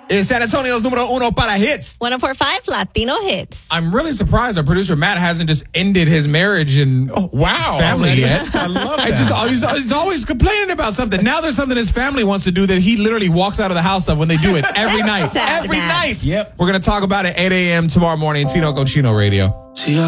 is San Antonio's número uno para hits. 104.5 Latino Hits. I'm really surprised our producer Matt hasn't just ended his marriage and family yet. I love that. He's always complaining about something. Now there's something his family wants to do that he literally walks out of the house of when they do it every night. Sad, every Matt. night. Yep. We're going to talk about it 8 a.m. tomorrow morning. Tino Cochino Radio.